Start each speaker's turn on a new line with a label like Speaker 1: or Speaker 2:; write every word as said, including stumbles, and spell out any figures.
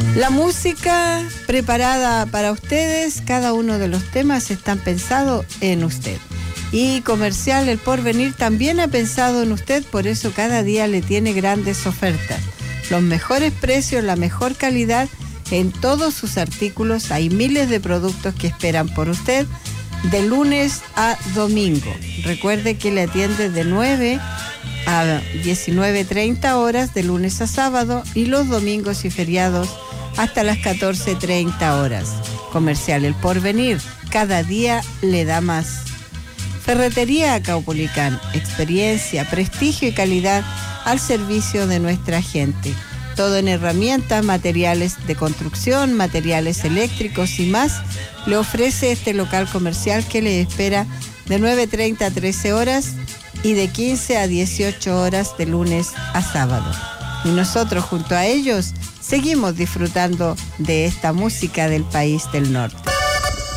Speaker 1: La música preparada para ustedes, cada uno de los temas están pensados en usted. Y Comercial El Porvenir también ha pensado en usted, por eso cada día le tiene grandes ofertas. Los mejores precios, la mejor calidad en todos sus artículos. Hay miles de productos que esperan por usted de lunes a domingo. Recuerde que le atiende de nueve a diecinueve treinta horas de lunes a sábado y los domingos y feriados hasta las catorce treinta horas. Comercial El Porvenir, cada día le da más. Ferretería Caupolicán, experiencia, prestigio y calidad al servicio de nuestra gente. Todo en herramientas, materiales de construcción, materiales eléctricos y más, le ofrece este local comercial que le espera de nueve treinta a trece horas y de quince a dieciocho horas de lunes a sábado. Y nosotros junto a ellos seguimos disfrutando de esta música del país del norte.